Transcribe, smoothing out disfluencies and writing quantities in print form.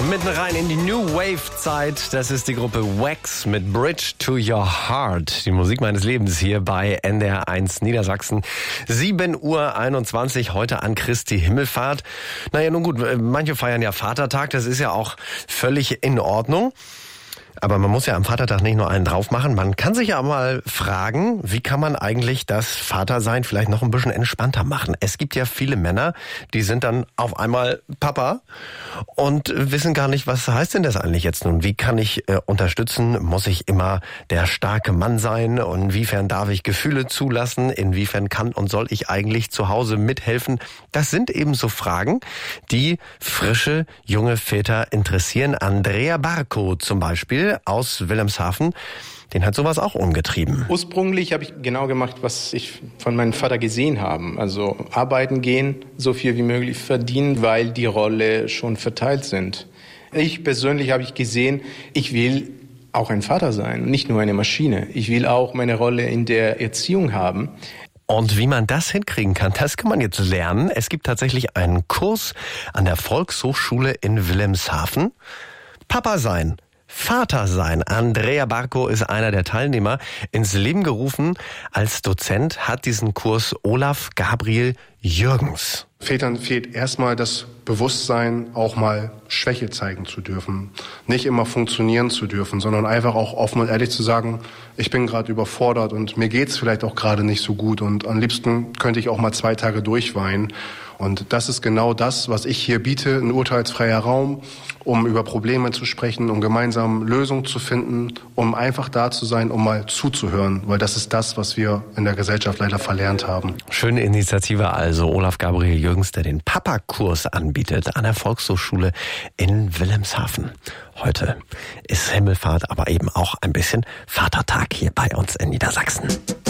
Mitten rein in die New Wave-Zeit. Das ist die Gruppe Wax mit Bridge to Your Heart. Die Musik meines Lebens hier bei NDR 1 Niedersachsen. 7:21 Uhr heute an Christi Himmelfahrt. Naja, nun gut, manche feiern ja Vatertag. Das ist ja auch völlig in Ordnung. Aber man muss ja am Vatertag nicht nur einen drauf machen. Man kann sich ja mal fragen, wie kann man eigentlich das Vatersein vielleicht noch ein bisschen entspannter machen? Es gibt ja viele Männer, die sind dann auf einmal Papa und wissen gar nicht, was heißt denn das eigentlich jetzt nun? Wie kann ich unterstützen? Muss ich immer der starke Mann sein? Und inwiefern darf ich Gefühle zulassen? Inwiefern kann und soll ich eigentlich zu Hause mithelfen? Das sind eben so Fragen, die frische, junge Väter interessieren. Andrea Barco zum Beispiel aus Wilhelmshaven, den hat sowas auch umgetrieben. Ursprünglich habe ich genau gemacht, was ich von meinem Vater gesehen habe. Also arbeiten gehen, so viel wie möglich verdienen, weil die Rolle schon verteilt sind. Ich persönlich habe gesehen, ich will auch ein Vater sein, nicht nur eine Maschine. Ich will auch meine Rolle in der Erziehung haben. Und wie man das hinkriegen kann, das kann man jetzt lernen. Es gibt tatsächlich einen Kurs an der Volkshochschule in Wilhelmshaven. Papa sein. Vater sein. Andrea Barco ist einer der Teilnehmer. Ins Leben gerufen als Dozent hat diesen Kurs Olaf Gabriel Jürgens. Vätern fehlt erstmal das Bewusstsein, auch mal Schwäche zeigen zu dürfen. Nicht immer funktionieren zu dürfen, sondern einfach auch offen und ehrlich zu sagen, ich bin gerade überfordert und mir geht's vielleicht auch gerade nicht so gut und am liebsten könnte ich auch mal 2 Tage durchweinen. Und das ist genau das, was ich hier biete, ein urteilsfreier Raum, um über Probleme zu sprechen, um gemeinsam Lösungen zu finden, um einfach da zu sein, um mal zuzuhören, weil das ist das, was wir in der Gesellschaft leider verlernt haben. Schöne Initiative also, Olaf Gabriel Jürgens, der den Papa-Kurs anbietet an der Volkshochschule in Wilhelmshaven. Heute ist Himmelfahrt, aber eben auch ein bisschen Vatertag hier bei uns in Niedersachsen.